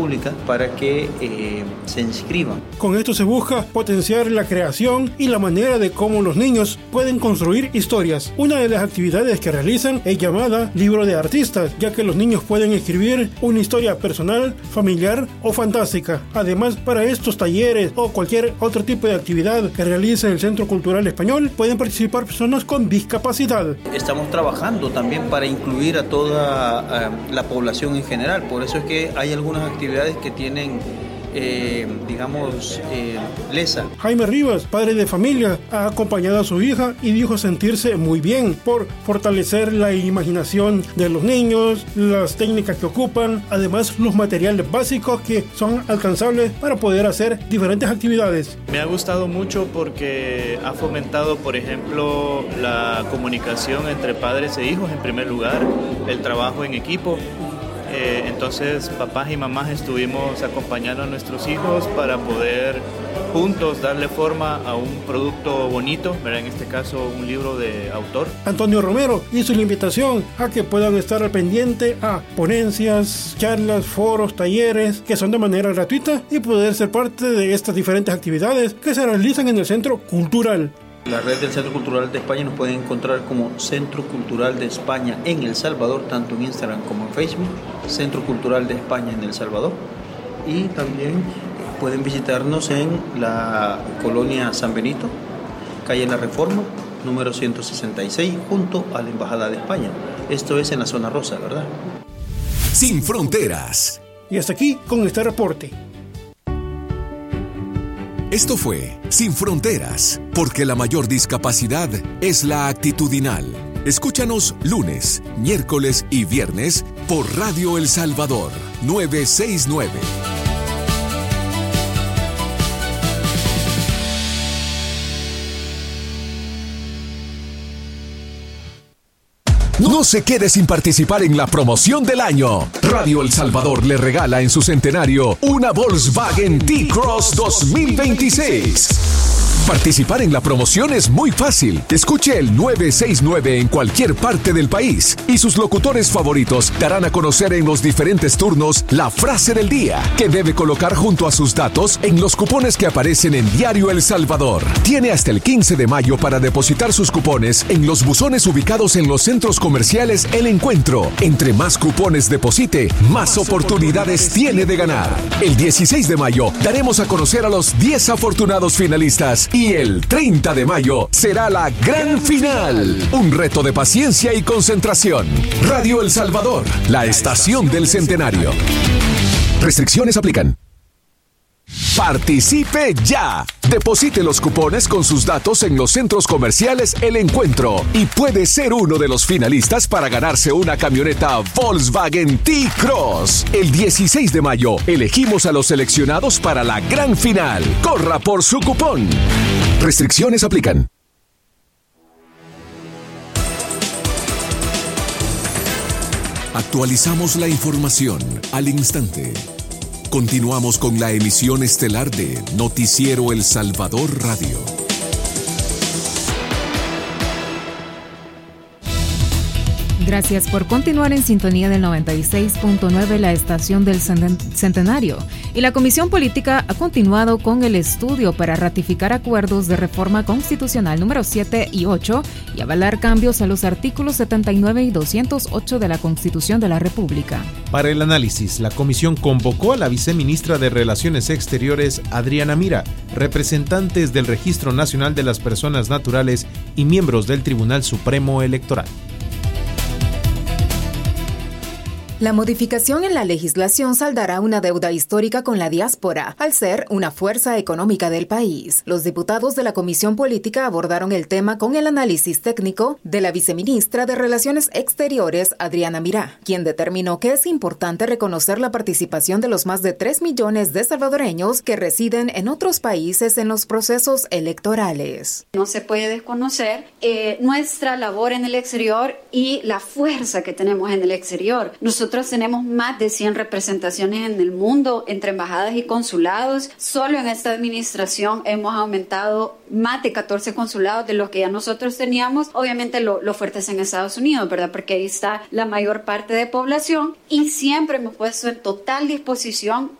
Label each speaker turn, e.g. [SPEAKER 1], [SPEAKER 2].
[SPEAKER 1] pública para que se inscriban.
[SPEAKER 2] Con esto se busca potenciar la creación y la manera de cómo los niños pueden construir historias. Una de las actividades que realizan es llamada Libro de Artistas, ya que los niños pueden escribir una historia personal, familiar o fantástica. Además, para estos talleres o cualquier otro tipo de actividad que realice el Centro Cultural Español, pueden participar personas con discapacidad.
[SPEAKER 1] Estamos trabajando también para incluir a toda la población en general, por eso es que hay algunas actividades que tienen, lesa.
[SPEAKER 2] Jaime Rivas, padre de familia, ha acompañado a su hija y dijo sentirse muy bien por fortalecer la imaginación de los niños, las técnicas que ocupan, además los materiales básicos que son alcanzables para poder hacer diferentes actividades.
[SPEAKER 3] Me ha gustado mucho porque ha fomentado, por ejemplo, la comunicación entre padres e hijos en primer lugar, el trabajo en equipo. Entonces papás y mamás estuvimos acompañando a nuestros hijos para poder juntos darle forma a un producto bonito, ¿verdad? En este caso un libro de autor.
[SPEAKER 2] Antonio Romero hizo la invitación a que puedan estar al pendiente a ponencias, charlas, foros, talleres que son de manera gratuita y poder ser parte de estas diferentes actividades que se realizan en el Centro Cultural.
[SPEAKER 1] La red del Centro Cultural de España nos pueden encontrar como Centro Cultural de España en El Salvador, tanto en Instagram como en Facebook, Centro Cultural de España en El Salvador. Y también pueden visitarnos en la colonia San Benito, calle La Reforma, número 166, junto a la Embajada de España. Esto es en la zona rosa, ¿verdad?
[SPEAKER 4] Sin Fronteras.
[SPEAKER 2] Y hasta aquí con este reporte.
[SPEAKER 4] Esto fue Sin Fronteras, porque la mayor discapacidad es la actitudinal. Escúchanos lunes, miércoles y viernes por Radio El Salvador 969. No se quede sin participar en la promoción del año. Radio El Salvador le regala en su centenario una Volkswagen T-Cross 2026. Participar en la promoción es muy fácil. Escuche el 969 en cualquier parte del país y sus locutores favoritos darán a conocer en los diferentes turnos la frase del día que debe colocar junto a sus datos en los cupones que aparecen en Diario El Salvador. Tiene hasta el 15 de mayo para depositar sus cupones en los buzones ubicados en los centros comerciales El Encuentro. Entre más cupones deposite, más oportunidades tiene de ganar. El 16 de mayo daremos a conocer a los 10 afortunados finalistas y el 30 de mayo será la gran final. Un reto de paciencia y concentración. Radio El Salvador, la estación del centenario. Restricciones aplican. ¡Participe ya! Deposite los cupones con sus datos en los centros comerciales El Encuentro y puede ser uno de los finalistas para ganarse una camioneta Volkswagen T-Cross. El 16 de mayo elegimos a los seleccionados para la gran final. ¡Corra por su cupón! Restricciones aplican. Actualizamos la información al instante. Continuamos con la emisión estelar de Noticiero El Salvador Radio.
[SPEAKER 5] Gracias por continuar en sintonía del 96.9, la estación del Centenario. Y la Comisión Política ha continuado con el estudio para ratificar acuerdos de reforma constitucional número 7 y 8 y avalar cambios a los artículos 79 y 208 de la Constitución de la República.
[SPEAKER 6] Para el análisis, la comisión convocó a la viceministra de Relaciones Exteriores, Adriana Mira, representantes del Registro Nacional de las Personas Naturales y miembros del Tribunal Supremo Electoral.
[SPEAKER 5] La modificación en la legislación saldará una deuda histórica con la diáspora, al ser una fuerza económica del país. Los diputados de la Comisión Política abordaron el tema con el análisis técnico de la viceministra de Relaciones Exteriores, Adriana Mira, quien determinó que es importante reconocer la participación de los más de 3 millones de salvadoreños que residen en otros países en los procesos electorales.
[SPEAKER 7] No se puede desconocer nuestra labor en el exterior y la fuerza que tenemos en el exterior. Nosotros Nosotros tenemos más de 100 representaciones en el mundo entre embajadas y consulados. Solo en esta administración hemos aumentado más de 14 consulados de los que ya nosotros teníamos. Obviamente lo fuerte es en Estados Unidos, ¿verdad? Porque ahí está la mayor parte de población, y siempre hemos puesto en total disposición